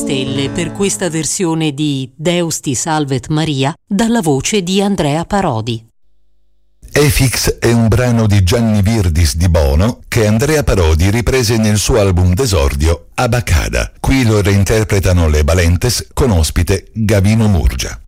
stelle per questa versione di Deus ti salvet Maria dalla voce di Andrea Parodi. Efix è un brano di Gianni Virdis di Bono che Andrea Parodi riprese nel suo album d'esordio Abacada. Qui lo reinterpretano le Balentes con ospite Gavino Murgia.